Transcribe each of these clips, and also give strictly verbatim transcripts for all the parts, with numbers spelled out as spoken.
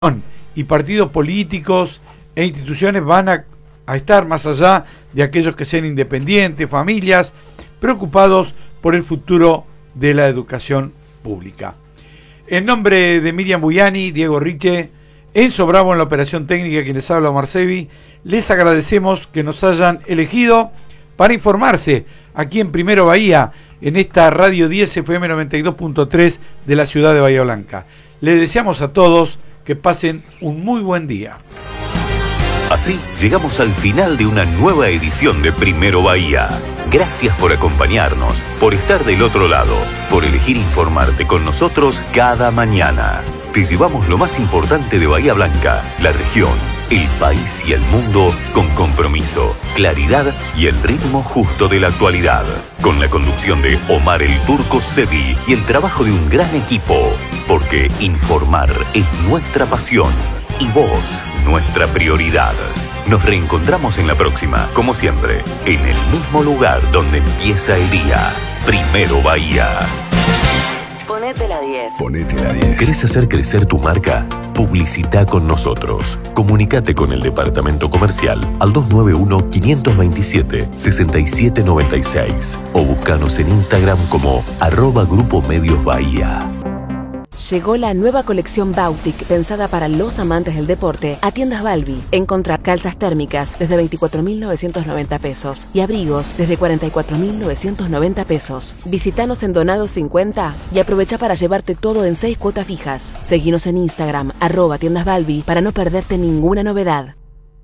y partidos políticos e instituciones van a, a estar más allá de aquellos que sean independientes, familias preocupados por el futuro de la educación pública. En nombre de Miriam Buyani, Diego Riche, Enzo Bravo en la operación técnica, quienes habla Omar Sevi, les agradecemos que nos hayan elegido para informarse aquí en Primero Bahía, en esta Radio diez F M noventa y dos punto tres de la ciudad de Bahía Blanca. Les deseamos a todos que pasen un muy buen día. Así llegamos al final de una nueva edición de Primero Bahía. Gracias por acompañarnos, por estar del otro lado, por elegir informarte con nosotros cada mañana. Te llevamos lo más importante de Bahía Blanca, la región, el país y el mundo con compromiso, claridad y el ritmo justo de la actualidad. Con la conducción de Omar el Turco Sevi y el trabajo de un gran equipo. Porque informar es nuestra pasión y vos, nuestra prioridad. Nos reencontramos en la próxima, como siempre, en el mismo lugar donde empieza el día. Primero Bahía. Ponete la diez. Ponete la diez. ¿Querés hacer crecer tu marca? Publicita con nosotros. Comunicate con el departamento comercial al dos nueve uno, cinco dos siete, seis siete nueve seis o búscanos en Instagram como arroba Grupo Medios Bahía. Llegó la nueva colección Bautic pensada para los amantes del deporte a Tiendas Balbi. Encontrá calzas térmicas desde veinticuatro mil novecientos noventa pesos y abrigos desde cuarenta y cuatro mil novecientos noventa pesos. Visítanos en Donados cincuenta y aprovecha para llevarte todo en seis cuotas fijas. Seguinos en Instagram, arroba Tiendas Balbi, para no perderte ninguna novedad.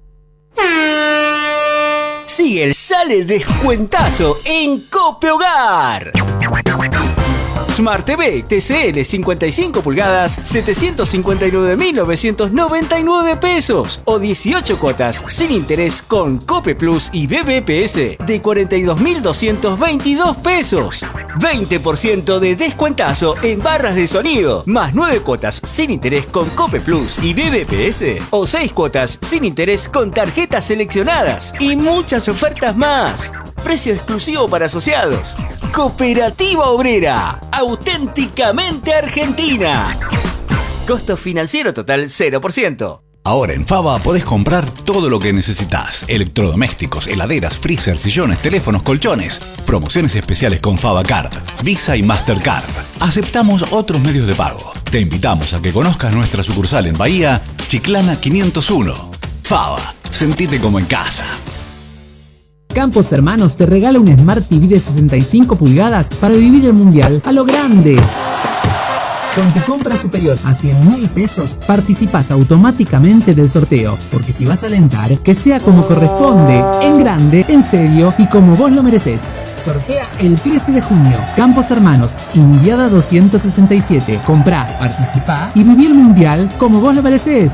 Sigue el Sale Descuentazo en Cope Hogar. Smart T V T C L cincuenta y cinco pulgadas, setecientos cincuenta y nueve mil novecientos noventa y nueve pesos o dieciocho cuotas sin interés con Cope Plus y B B P S de cuarenta y dos mil doscientos veintidós pesos. veinte por ciento de descuentazo en barras de sonido, más nueve cuotas sin interés con Cope Plus y B B P S o seis cuotas sin interés con tarjetas seleccionadas y muchas ofertas más. Precio exclusivo para asociados. Cooperativa Obrera, auténticamente argentina. Costo financiero total cero por ciento. Ahora en Fava podés comprar todo lo que necesitas. Electrodomésticos, heladeras, freezer, sillones, teléfonos, colchones. Promociones especiales con Fava Card, Visa y Mastercard. Aceptamos otros medios de pago. Te invitamos a que conozcas nuestra sucursal en Bahía, Chiclana quinientos uno. Fava, sentite como en casa. Campos Hermanos te regala un Smart T V de sesenta y cinco pulgadas para vivir el mundial a lo grande. Con tu compra superior a cien mil pesos, participas automáticamente del sorteo. Porque si vas a alentar, que sea como corresponde, en grande, en serio y como vos lo mereces. Sortea el trece de junio. Campos Hermanos, Indiada doscientos sesenta y siete. Comprá, participá y viví el mundial como vos lo mereces.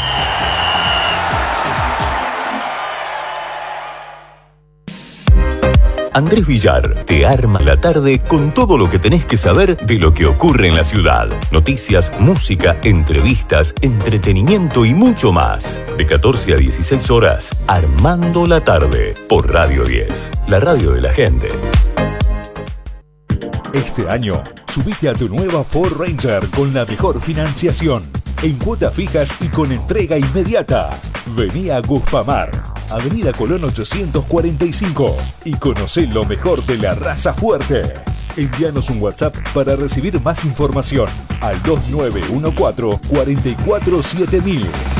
Andrés Villar te arma la tarde con todo lo que tenés que saber de lo que ocurre en la ciudad. Noticias, música, entrevistas, entretenimiento y mucho más. De catorce a dieciséis horas, Armando la tarde, por Radio diez, la radio de la gente. Este año, subite a tu nueva Ford Ranger con la mejor financiación, en cuotas fijas y con entrega inmediata. Vení a Guspamar, Avenida Colón ochocientos cuarenta y cinco, y conocé lo mejor de la raza fuerte. Envíanos un WhatsApp para recibir más información al dos nueve uno cuatro, cuatro cuatro siete mil.